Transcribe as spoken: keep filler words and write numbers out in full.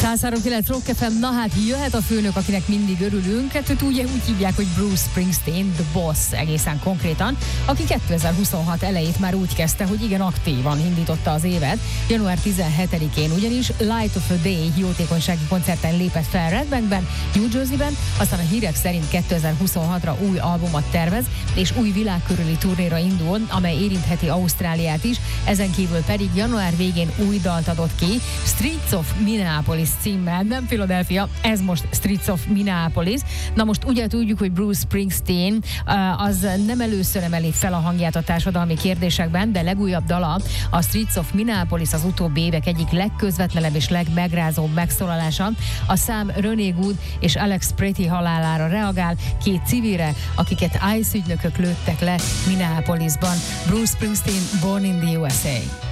száz három kilenc Rock ef em, na hát jöhet a főnök, akinek mindig örülünk. Hát őt ugye úgy hívják, hogy Bruce Springsteen, The Boss egészen konkrétan, aki kétezer-huszonhat elejét már úgy kezdte, hogy igen aktívan indította az évet. január tizenhetedikén ugyanis Light of a Day jótékonysági koncerten lépett fel Red Bankben, New Jerseyben, aztán a hírek szerint kétezer-huszonhatra új albumot tervez, és új világkörüli turnéra indul, amely érintheti Ausztráliát is, ezen kívül pedig január végén új dalt adott ki, Streets of Minneapolis címmel, nem Philadelphia, ez most Streets of Minneapolis. Na most ugye tudjuk, hogy Bruce Springsteen az nem először emeli fel a hangját a társadalmi kérdésekben, de legújabb dala, a Streets of Minneapolis az utóbbi évek egyik legközvetlenebb és legmegrázóbb megszólalása. A szám René Good és Alex Pretty halálára reagál, két civilre, akiket ICE ügynökök lőttek le Minneapolisban. Bruce Springsteen, Born in the u es á.